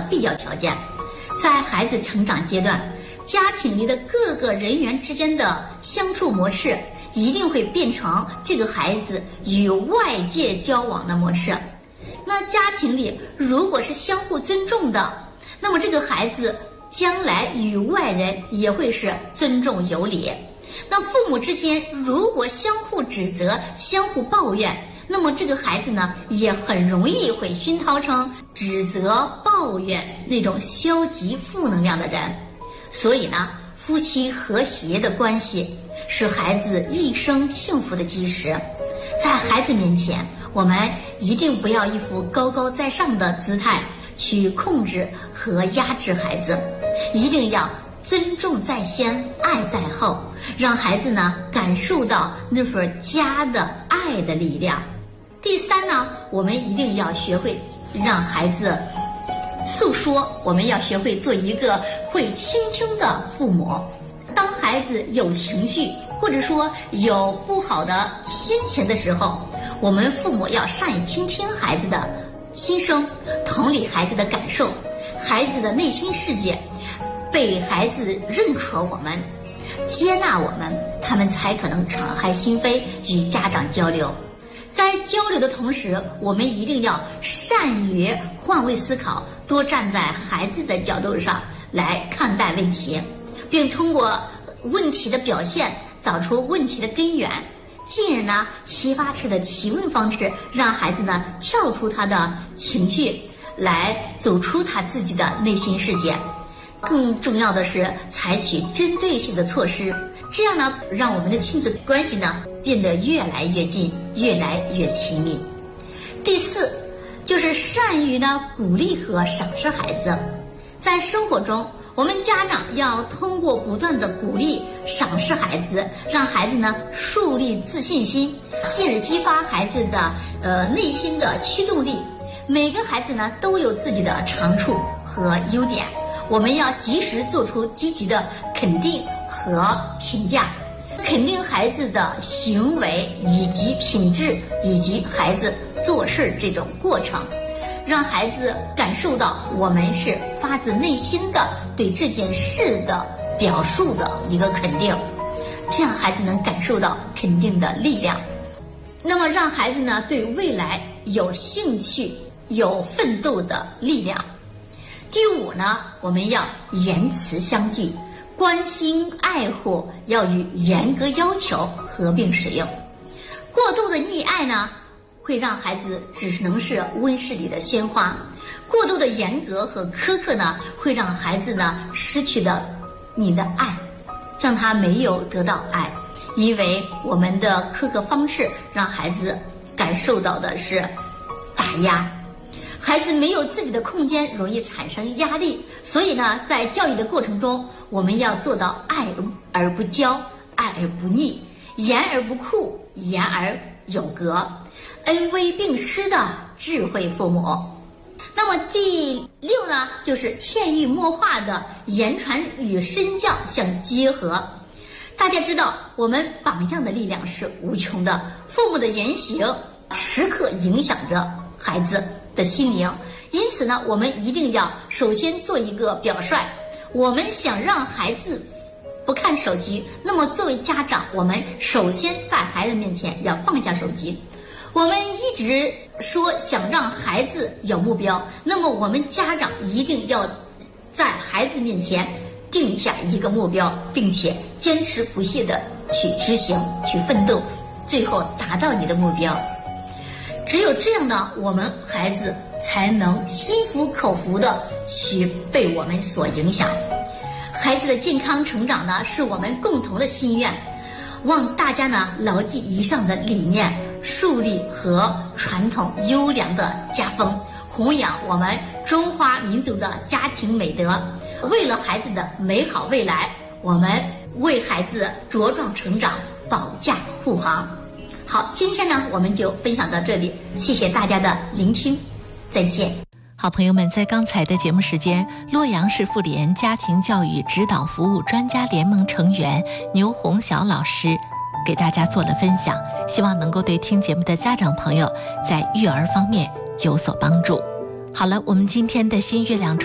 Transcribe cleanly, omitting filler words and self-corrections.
必要条件。在孩子成长阶段，家庭里的各个人员之间的相处模式一定会变成这个孩子与外界交往的模式。那家庭里如果是相互尊重的，那么这个孩子将来与外人也会是尊重有礼。那父母之间如果相互指责、相互抱怨，那么这个孩子呢，也很容易会熏陶成指责、抱怨那种消极负能量的人。所以呢，夫妻和谐的关系是孩子一生幸福的基石。在孩子面前，我们一定不要一副高高在上的姿态去控制和压制孩子，一定要尊重在先，爱在后，让孩子呢感受到那份家的爱的力量。第三呢，我们一定要学会让孩子诉说，我们要学会做一个会倾听的父母。当孩子有情绪或者说有不好的心情的时候，我们父母要善于倾听孩子的心声，同理孩子的感受，孩子的内心世界，被孩子认可我们，接纳我们，他们才可能敞开心扉与家长交流。在交流的同时，我们一定要善于换位思考，多站在孩子的角度上来看待问题，并通过问题的表现找出问题的根源，进而呢启发式的提问方式，让孩子呢跳出他的情绪，来走出他自己的内心世界。更重要的是采取针对性的措施，这样呢让我们的亲子关系呢变得越来越近，越来越亲密。第四，就是善于呢鼓励和赏识孩子。在生活中，我们家长要通过不断的鼓励、赏识孩子，让孩子呢树立自信心，进而激发孩子的内心的驱动力。每个孩子呢都有自己的长处和优点，我们要及时做出积极的肯定和评价，肯定孩子的行为以及品质，以及孩子做事这种过程，让孩子感受到我们是发自内心的对这件事的表述的一个肯定，这样孩子能感受到肯定的力量。那么让孩子呢对未来有兴趣、有奋斗的力量。第五呢，我们要言辞相济，关心爱护要与严格要求合并使用。过度的溺爱呢，会让孩子只能是温室里的鲜花；过度的严格和苛刻呢，会让孩子呢失去了你的爱，让他没有得到爱。因为我们的苛刻方式让孩子感受到的是打压，孩子没有自己的空间，容易产生压力。所以呢，在教育的过程中，我们要做到爱而不骄，爱而不逆，严而不酷，严而有格，恩威并施的智慧父母。那么第六呢，就是潜移默化的言传与身教相结合。大家知道，我们榜样的力量是无穷的，父母的言行时刻影响着孩子的心灵。因此呢，我们一定要首先做一个表率。我们想让孩子不看手机，那么作为家长，我们首先在孩子面前要放下手机。我们一直说想让孩子有目标，那么我们家长一定要在孩子面前定下一个目标，并且坚持不懈地去执行、去奋斗，最后达到你的目标。只有这样呢，我们孩子才能心服口服地去被我们所影响。孩子的健康成长呢，是我们共同的心愿。望大家呢牢记以上的理念，树立和传统优良的家风，弘扬我们中华民族的家庭美德。为了孩子的美好未来，我们为孩子茁壮成长保驾护航。好，今天呢我们就分享到这里，谢谢大家的聆听，再见。 好朋友们，在刚才的节目时间，洛阳市妇联家庭教育指导服务专家联盟成员牛红晓老师给大家做了分享，希望能够对听节目的家长朋友在育儿方面有所帮助。好了，我们今天的新月亮